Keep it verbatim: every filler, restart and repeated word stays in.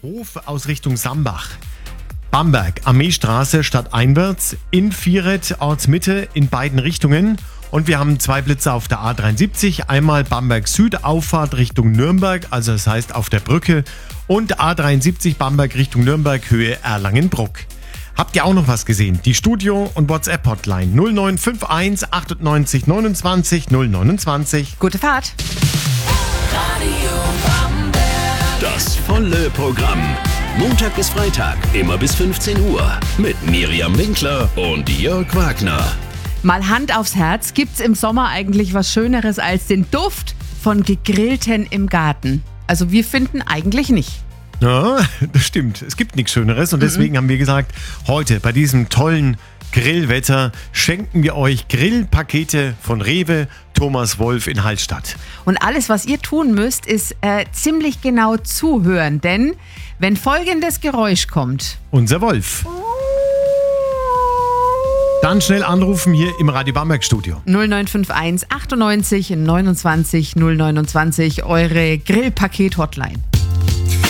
Hof aus Richtung Sambach. Bamberg, Armeestraße stadteinwärts, in Vieret, Ortsmitte in beiden Richtungen. Und wir haben zwei Blitze auf der A dreiundsiebzig, einmal Bamberg Süd, Auffahrt Richtung Nürnberg, also das heißt auf der Brücke, und A dreiundsiebzig Bamberg Richtung Nürnberg, Höhe Erlangen-Bruck. Habt ihr auch noch was gesehen? Die Studio- und WhatsApp-Hotline null neun fünf eins achtundneunzig neunundzwanzig null neunundzwanzig. Gute Fahrt. Das volle Programm. Montag bis Freitag, immer bis fünfzehn Uhr. Mit Miriam Winkler und Jörg Wagner. Mal Hand aufs Herz, gibt's im Sommer eigentlich was Schöneres als den Duft von Gegrillten im Garten? Also wir finden eigentlich nicht. Ja, das stimmt. Es gibt nichts Schöneres und deswegen mhm. haben wir gesagt, heute bei diesem tollen Grillwetter schenken wir euch Grillpakete von Rewe, Thomas Wolf in Hallstatt. Und alles, was ihr tun müsst, ist äh, ziemlich genau zuhören, denn wenn folgendes Geräusch kommt. Unser Wolf. Dann schnell anrufen hier im Radio Bamberg Studio. null neun fünf eins achtundneunzig neunundzwanzig null neunundzwanzig, eure Grillpaket-Hotline.